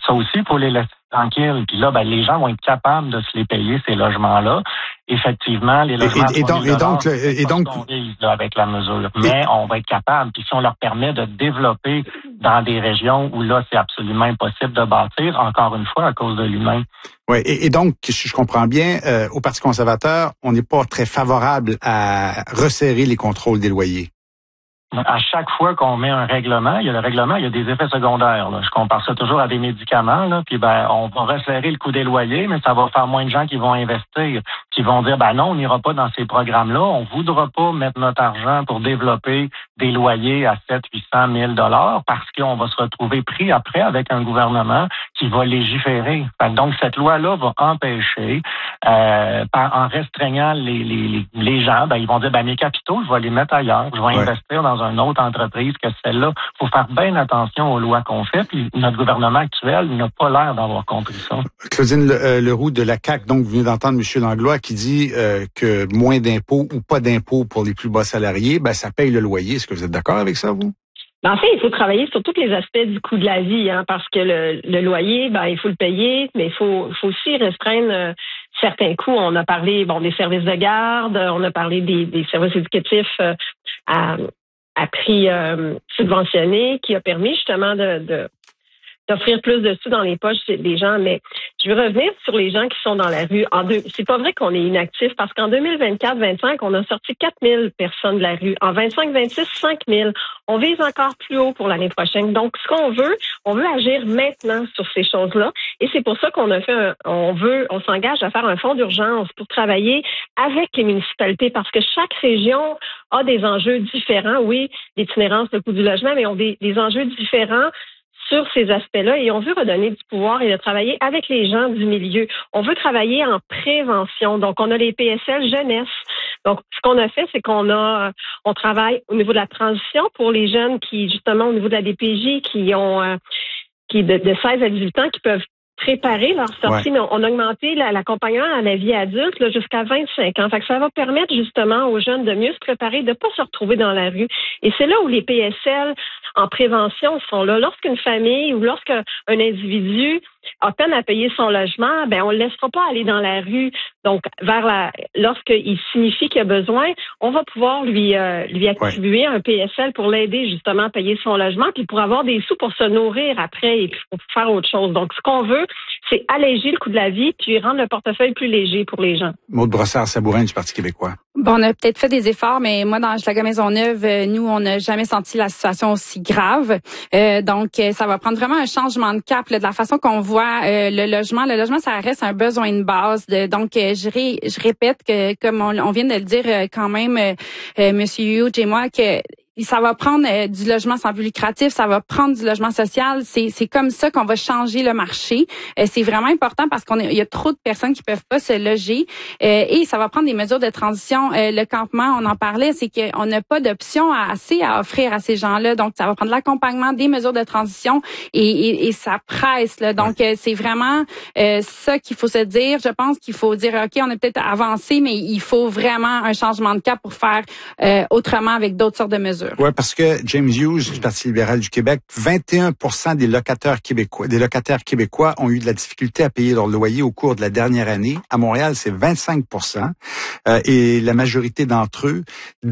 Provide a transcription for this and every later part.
Ça aussi, il faut les laisser tranquilles. Puis là, les gens vont être capables de se les payer, ces logements-là. Effectivement, les logements avec la mesure. Mais on va être capable. Puis si on leur permet de développer dans des régions où là, c'est absolument impossible de bâtir, encore une fois, à cause de l'humain. Oui, et donc, si je comprends bien, au Parti conservateur, on n'est pas très favorable à resserrer les contrôles des loyers. À chaque fois qu'on met un règlement, il y a des effets secondaires. Là. Je compare ça toujours à des médicaments. Là, puis on va resserrer le coût des loyers, mais ça va faire moins de gens qui vont investir, qui vont dire non, on n'ira pas dans ces programmes-là. On voudra pas mettre notre argent pour développer des loyers à 700 000 $ parce qu'on va se retrouver pris après avec un gouvernement qui va légiférer. Donc cette loi-là va empêcher, en restreignant les gens, ils vont dire mes capitaux, je vais les mettre ailleurs, je vais investir dans une autre entreprise que celle-là. Il faut faire bien attention aux lois qu'on fait. Puis notre gouvernement actuel n'a pas l'air d'avoir compris ça. Claudine Leroux de la CAQ, donc vous venez d'entendre M. Langlois qui dit que moins d'impôts ou pas d'impôts pour les plus bas salariés, ça paye le loyer. Est-ce que vous êtes d'accord avec ça, vous? En fait, il faut travailler sur tous les aspects du coût de la vie, parce que le loyer, il faut le payer, mais il faut aussi restreindre certains coûts. On a parlé des services de garde, on a parlé des services éducatifs à prix subventionné, qui a permis justement d'offrir plus de sous dans les poches des gens. Mais je veux revenir sur les gens qui sont dans la rue. C'est pas vrai qu'on est inactif, parce qu'en 2024-25, on a sorti 4 000 personnes de la rue. En 25-26, 5 000. On vise encore plus haut pour l'année prochaine. Donc, ce qu'on veut, on veut agir maintenant sur ces choses-là. Et c'est pour ça qu'on a fait on s'engage à faire un fonds d'urgence pour travailler avec les municipalités, parce que chaque région a des enjeux différents. Oui, l'itinérance, le coût du logement, mais ont des enjeux différents sur ces aspects-là, et on veut redonner du pouvoir et de travailler avec les gens du milieu. On veut travailler en prévention. Donc, on a les PSL jeunesse. Donc, ce qu'on a fait, c'est on travaille au niveau de la transition pour les jeunes qui, justement, au niveau de la DPJ, qui ont de 16 à 18 ans, qui peuvent préparer leur sortie, mais on a augmenté l'accompagnement à la vie adulte jusqu'à 25 ans. Fait que ça va permettre justement aux jeunes de mieux se préparer, de pas se retrouver dans la rue. Et c'est là où les PSL en prévention sont là. Lorsqu'une famille ou lorsqu'un individu a peine à payer son logement, on le laissera pas aller dans la rue. Donc, lorsqu'il signifie qu'il a besoin, on va pouvoir lui attribuer un PSL pour l'aider justement à payer son logement, puis pour avoir des sous pour se nourrir après et puis pour faire autre chose. Donc, ce qu'on veut, c'est alléger le coût de la vie puis rendre le portefeuille plus léger pour les gens. Maude Brossard-Sabourin du Parti québécois. On a peut-être fait des efforts, mais moi, dans Hochelaga-Maisonneuve, nous, on n'a jamais senti la situation aussi grave. Donc, ça va prendre vraiment un changement de cap de la façon qu'on voit le logement. Le logement, ça reste un besoin de base. Donc, je répète que, comme on vient de le dire quand même, Monsieur Huge et moi, que ça va prendre du logement sans but lucratif, ça va prendre du logement social. C'est comme ça qu'on va changer le marché. C'est vraiment important parce il y a trop de personnes qui peuvent pas se loger et ça va prendre des mesures de transition. Le campement, on en parlait, c'est qu'on n'a pas d'option assez à offrir à ces gens-là. Donc, ça va prendre l'accompagnement, des mesures de transition et ça presse. Là. Donc, c'est vraiment ça qu'il faut se dire. Je pense qu'il faut dire, OK, on a peut-être avancé, mais il faut vraiment un changement de cap pour faire autrement avec d'autres sortes de mesures. Oui, parce que James Hughes du Parti libéral du Québec, 21% des locataires québécois ont eu de la difficulté à payer leur loyer au cours de la dernière année. À Montréal, c'est 25%. Et la majorité d'entre eux,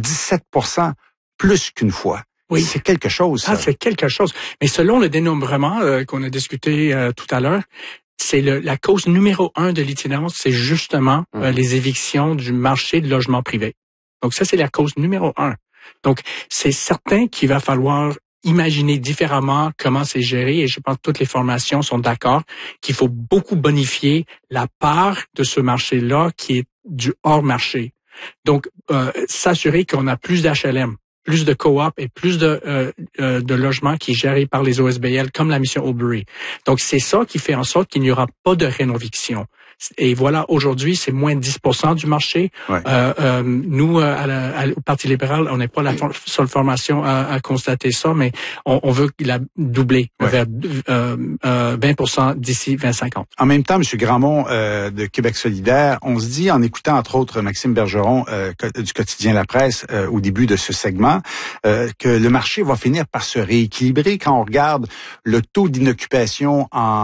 17% plus qu'une fois. Oui. C'est quelque chose, ça. C'est quelque chose. Mais selon le dénombrement qu'on a discuté tout à l'heure, c'est la cause numéro 1 de l'itinérance, c'est justement les évictions du marché de logement privé. Donc ça, c'est la cause numéro 1. Donc, c'est certain qu'il va falloir imaginer différemment comment c'est géré et je pense que toutes les formations sont d'accord qu'il faut beaucoup bonifier la part de ce marché-là qui est du hors marché. Donc, s'assurer qu'on a plus d'HLM, plus de coop et plus de logements qui est géré par les OSBL comme la mission Aubry. Donc, c'est ça qui fait en sorte qu'il n'y aura pas de rénoviction. Et voilà, aujourd'hui, c'est moins de 10% du marché. Ouais. Nous, au Parti libéral, on n'est pas la seule formation à constater ça, mais on veut la doubler vers 20% d'ici 2050. En même temps, M. Grandmont de Québec solidaire, on se dit, en écoutant entre autres Maxime Bergeron du quotidien La Presse au début de ce segment, que le marché va finir par se rééquilibrer quand on regarde le taux d'inoccupation en